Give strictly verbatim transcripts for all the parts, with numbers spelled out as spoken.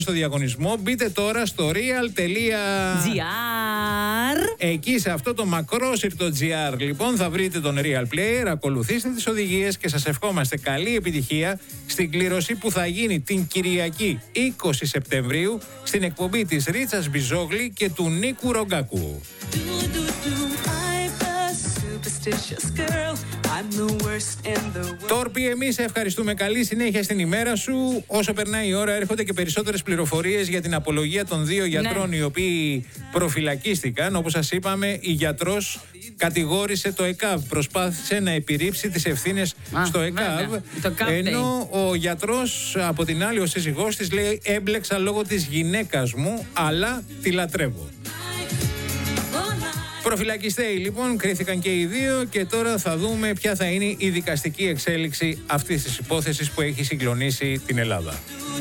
στο διαγωνισμό. Μπείτε τώρα στο real.gr. Εκεί σε αυτό το μακρόσυρτο τζι αρ λοιπόν θα βρείτε τον Real Player. Ακολουθήστε τις οδηγίες και σας ευχόμαστε καλή επιτυχία στην κλήρωση που θα γίνει την Κυριακή είκοσι Σεπτεμβρίου στην εκπομπή της Ρίτσας Μπιζόγλη και του Νίκου Ρογκάκου. Τόρπι, εμείς ευχαριστούμε. Καλή συνέχεια στην ημέρα σου. Όσο περνάει η ώρα έρχονται και περισσότερες πληροφορίες για την απολογία των δύο γιατρών, ναι, οι οποίοι προφυλακίστηκαν. Όπως σας είπαμε, η γιατρός κατηγόρησε το ΕΚΑΒ, προσπάθησε να επιρρύψει τις ευθύνες Α, στο ΕΚΑΒ, ενώ ο γιατρός από την άλλη, ο σύζυγός της, λέει έμπλεξα λόγω της γυναίκας μου, αλλά τη λατρεύω. Προφυλακιστέοι λοιπόν κρίθηκαν και οι δύο και τώρα θα δούμε ποια θα είναι η δικαστική εξέλιξη αυτής της υπόθεσης που έχει συγκλονίσει την Ελλάδα.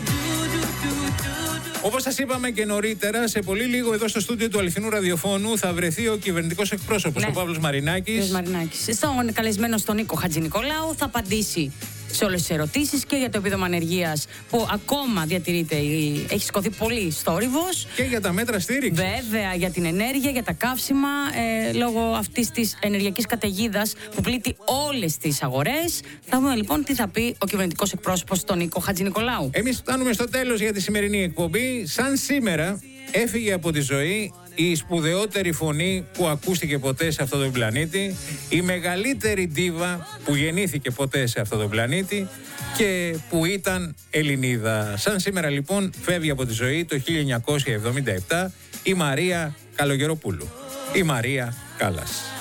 Όπως σας είπαμε και νωρίτερα, σε πολύ λίγο εδώ στο στούντιο του Αληθινού Ραδιοφώνου θα βρεθεί ο κυβερνητικός εκπρόσωπος, ναι, ο Παύλος Μαρινάκης. Μαρινάκης. Στον καλεσμένο στον Νίκο Χατζηνικολάου θα απαντήσει σε όλες τις ερωτήσεις και για το επίδομα ανεργίας που ακόμα διατηρείται, έχει σηκωθεί πολύ θόρυβος. Και για τα μέτρα στήριξης. Βέβαια, για την ενέργεια, για τα καύσιμα, ε, λόγω αυτής της ενεργειακής καταιγίδας που πλήττει όλες τις αγορές. Θα δούμε λοιπόν τι θα πει ο κυβερνητικός εκπρόσωπος τον Νίκο Χατζηνικολάου. Εμείς φτάνουμε στο τέλος για τη σημερινή εκπομπή. Σαν σήμερα έφυγε από τη ζωή η σπουδαιότερη φωνή που ακούστηκε ποτέ σε αυτόν τον πλανήτη, η μεγαλύτερη ντίβα που γεννήθηκε ποτέ σε αυτόν τον πλανήτη και που ήταν Ελληνίδα. Σαν σήμερα λοιπόν φεύγει από τη ζωή το χίλια εννιακόσια εβδομήντα επτά η Μαρία Καλογεροπούλου, η Μαρία Κάλλας.